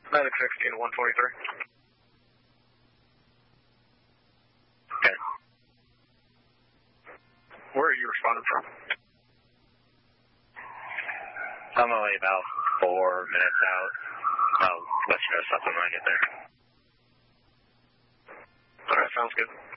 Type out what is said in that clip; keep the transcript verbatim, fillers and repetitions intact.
Medic sixteen to one twenty-three. Okay. Where are you responding from? I'm only about four minutes out. I'll let you know something when I get there. All right, sounds good.